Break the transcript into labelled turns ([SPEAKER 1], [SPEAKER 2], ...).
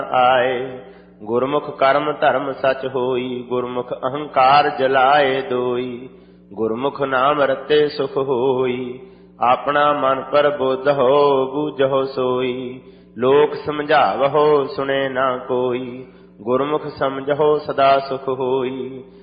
[SPEAKER 1] ਆਏ। ਗੁਰਮੁਖ ਕਰਮ ਧਰਮ ਸਚ ਹੋਈ, ਗੁਰਮੁਖ ਅਹੰਕਾਰ ਜਲਾਏ ਦੋਈ। ਗੁਰਮੁਖ ਨਾਮ ਰਤੇ ਸੁਖ ਹੋਈ, ਆਪਣਾ ਮਨ ਪਰ ਬੁੱਧ ਹੋ ਬੂਝੋ ਸੋਈ। ਲੋਕ ਸਮਝਾਵਹੋ ਸੁਣੇ ਨਾ ਕੋਈ, ਗੁਰਮੁਖ ਸਮਝੋ ਸਦਾ ਸੁਖ ਹੋਈ।